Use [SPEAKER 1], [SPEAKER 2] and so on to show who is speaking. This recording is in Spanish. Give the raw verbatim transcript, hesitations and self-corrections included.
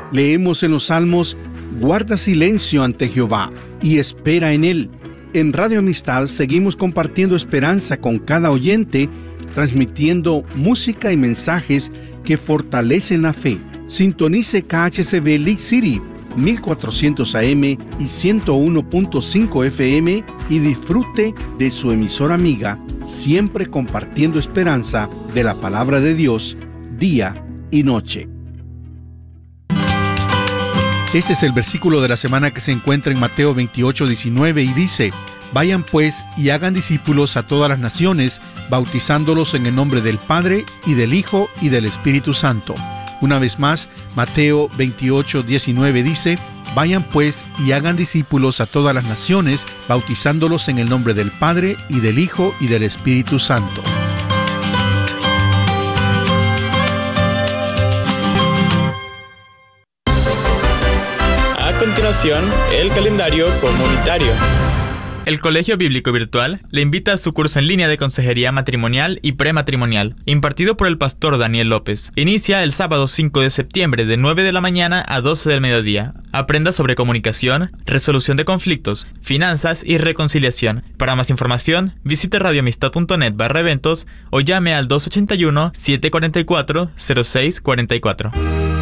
[SPEAKER 1] Leemos en los Salmos: guarda silencio ante Jehová y espera en Él. En Radio Amistad seguimos compartiendo esperanza con cada oyente, transmitiendo música y mensajes que fortalecen la fe. Sintonice K H C B League City, mil cuatrocientos A M y ciento uno punto cinco F M y disfrute de su emisora amiga, siempre compartiendo esperanza de la palabra de Dios, día y noche. Este es el versículo de la semana que se encuentra en Mateo veintiocho, diecinueve y dice: vayan pues y hagan discípulos a todas las naciones, bautizándolos en el nombre del Padre y del Hijo y del Espíritu Santo. Una vez más, Mateo veintiocho, diecinueve dice: vayan pues y hagan discípulos a todas las naciones, bautizándolos en el nombre del Padre y del Hijo y del Espíritu Santo.
[SPEAKER 2] A continuación, el calendario comunitario.
[SPEAKER 3] El Colegio Bíblico Virtual le invita a su curso en línea de consejería matrimonial y prematrimonial, impartido por el pastor Daniel López. Inicia el sábado cinco de septiembre de nueve de la mañana a doce del mediodía. Aprenda sobre comunicación, resolución de conflictos, finanzas y reconciliación. Para más información, visite radioamistad punto net barra eventos o llame al dos ochenta y uno, siete cuarenta y cuatro, cero seis cuarenta y cuatro.